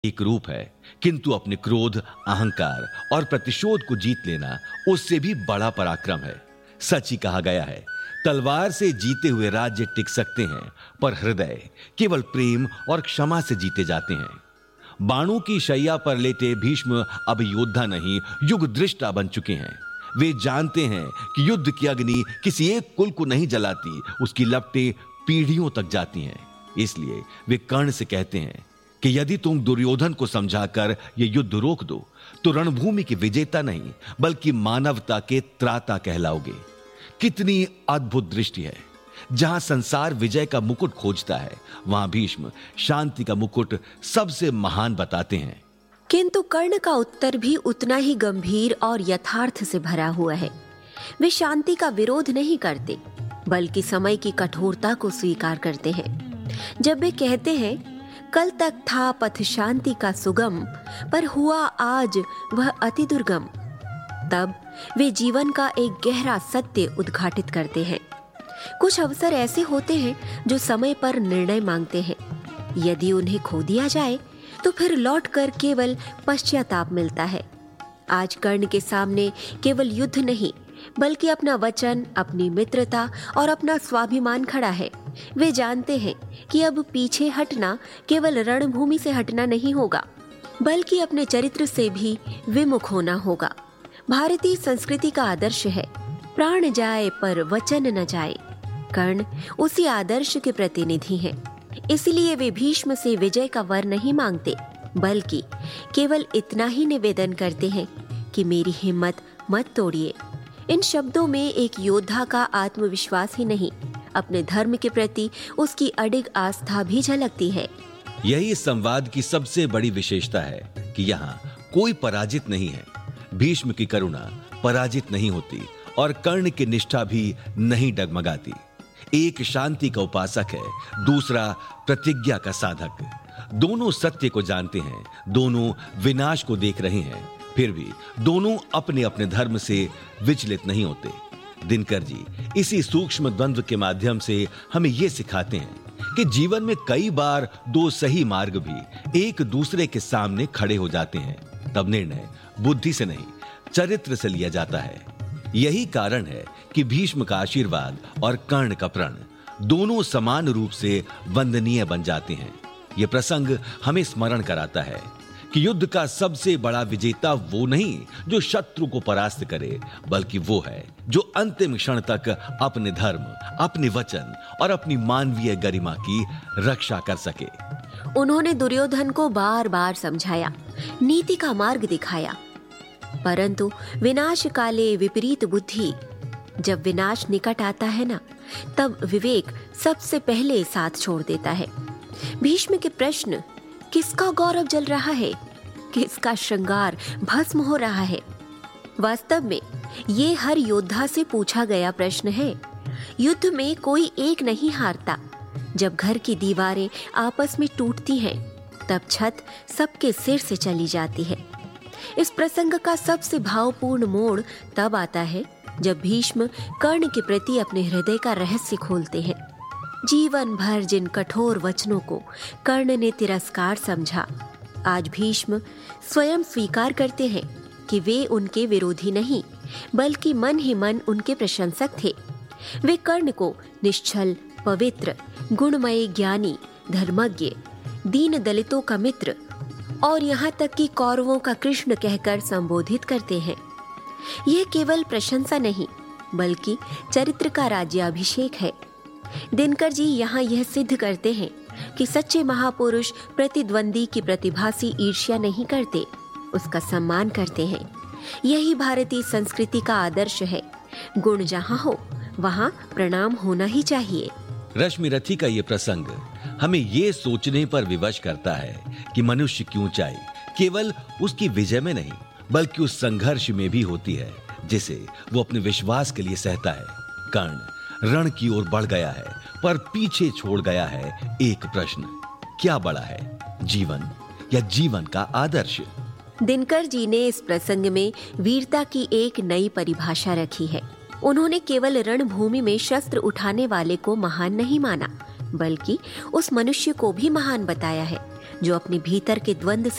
एक रूप है, किंतु अपने क्रोध, अहंकार और प्रतिशोध को जीत लेना उससे भी बड़ा पराक्रम है। सच ही कहा गया है, तलवार से जीते हुए राज्य टिक सकते हैं, पर हृदय केवल प्रेम और क्षमा से जीते जाते हैं। बाणों की शैया पर लेटे भीष्म अब योद्धा नहीं, युग दृष्टा बन चुके हैं। वे जानते हैं कि युद्ध की अग्नि किसी एक कुल को नहीं जलाती, उसकी लपटें पीढ़ियों तक जाती हैं। इसलिए वे कर्ण से कहते हैं कि यदि तुम दुर्योधन को समझाकर यह युद्ध रोक दो तो रणभूमि के विजेता नहीं बल्कि मानवता के त्राता कहलाओगे। कितनी अद्भुत दृष्टि है। जहां संसार विजय का मुकुट खोजता है, वहां भीष्म शांति का मुकुट सबसे महान बताते हैं। किंतु कर्ण का उत्तर भी उतना ही गंभीर और यथार्थ से भरा हुआ है। वे शांति का विरोध नहीं करते, बल्कि समय की कठोरता को स्वीकार करते हैं। जब वे कहते हैं, कल तक था पथ शांति का सुगम, पर हुआ आज वह अति दुर्गम, तब वे जीवन का एक गहरा सत्य उद्घाटित करते हैं। कुछ अवसर ऐसे होते हैं जो समय पर निर्णय मांगते हैं। यदि उन्हें खो दिया जाए तो फिर लौटकर केवल पश्चाताप मिलता है। आज कर्ण के सामने केवल युद्ध नहीं, बल्कि अपना वचन, अपनी मित्रता और अपना स्वाभिमान खड़ा है। वे जानते हैं कि अब पीछे हटना केवल रणभूमि से हटना नहीं होगा, बल्कि अपने चरित्र से भी विमुख होना होगा। भारतीय संस्कृति का आदर्श है, प्राण जाए पर वचन न जाए। कर्ण उसी आदर्श के प्रतिनिधि हैं। इसलिए वे भीष्म से विजय का वर नहीं मांगते, बल्कि केवल इतना ही निवेदन करते हैं कि मेरी हिम्मत मत तोड़िए। इन शब्दों में एक योद्धा का आत्मविश्वास ही नहीं, अपने धर्म के प्रति उसकी अडिग आस्था भी झलकती है। यही इस संवाद की सबसे बड़ी विशेषता है कि यहाँ कोई पराजित नहीं है। भीष्म की करुणा पराजित नहीं होती और कर्ण की निष्ठा भी नहीं डगमगाती। एक शांति का उपासक है, दूसरा प्रतिज्ञा का साधक। दोनों सत्य को जानते हैं, दोनों विनाश को देख रहे हैं, फिर भी दोनों अपने अपने धर्म से विचलित नहीं होते। दिनकर जी इसी सूक्ष्म द्वंद्व के माध्यम से हमें यह सिखाते हैं कि जीवन में कई बार दो सही मार्ग भी एक दूसरे के सामने खड़े हो जाते हैं। तब निर्णय बुद्धि से नहीं, चरित्र से लिया जाता है। यही कारण है कि भीष्म का आशीर्वाद और कर्ण का प्रण दोनों समान रूप से वंदनीय बन जाते हैं। यह प्रसंग हमें स्मरण कराता है कि युद्ध का सबसे बड़ा विजेता वो नहीं जो शत्रु को परास्त करे, बल्कि वो है जो अंतिम क्षण तक अपने धर्म, अपने वचन और अपनी मानवीय गरिमा की रक्षा कर सके। उन्होंने दुर्योधन को बार बार समझाया, नीति का मार्ग दिखाया, परंतु विनाश काले विपरीत बुद्धि। जब विनाश निकट आता है ना, तब विवेक सबसे पहले साथ छोड़ देता है। भीष्म के प्रश्न, किसका गौरव जल रहा है, किसका श्रृंगार भस्म हो रहा है, वास्तव में ये हर योद्धा से पूछा गया प्रश्न है। युद्ध में कोई एक नहीं हारता। जब घर की दीवारें आपस में टूटती हैं, तब छत सबके सिर से चली जाती है। इस प्रसंग का सबसे भावपूर्ण मोड़ तब आता है जब भीष्म कर्ण के प्रति अपने हृदय का रहस्य खोलते हैं। जीवन भर जिन कठोर वचनों को कर्ण ने तिरस्कार समझा, आज भीष्म स्वयं स्वीकार करते हैं कि वे उनके विरोधी नहीं, बल्कि मन ही मन उनके प्रशंसक थे। वे कर्ण को निश्चल, पवित्र, गुणमय, ज्ञानी, धर्मज्ञ, दीन दलितों का मित्र और यहाँ तक कि कौरवों का कृष्ण कहकर संबोधित करते हैं। यह केवल प्रशंसा नहीं, बल्कि चरित्र का राज्याभिषेक है। दिनकर जी यहाँ यह सिद्ध करते हैं कि सच्चे महापुरुष प्रतिद्वंदी की प्रतिभा से ईर्ष्या नहीं करते, उसका सम्मान करते हैं। यही भारतीय संस्कृति का आदर्श है। गुण जहाँ हो वहाँ प्रणाम होना ही चाहिए। रश्मिरथी का ये प्रसंग हमें ये सोचने पर विवश करता है कि मनुष्य की ऊंचाई केवल उसकी विजय में नहीं, बल्कि उस संघर्ष में भी होती है जिसे वो अपने विश्वास के लिए सहता है। कर्ण रण की ओर बढ़ गया है, पर पीछे छोड़ गया है एक प्रश्न, क्या बड़ा है, जीवन या जीवन का आदर्श? दिनकर जी ने इस प्रसंग में वीरता की एक नई परिभाषा रखी है। उन्होंने केवल रणभूमि में शस्त्र उठाने वाले को महान नहीं माना, बल्कि उस मनुष्य को भी महान बताया है जो अपने भीतर के द्वंद्व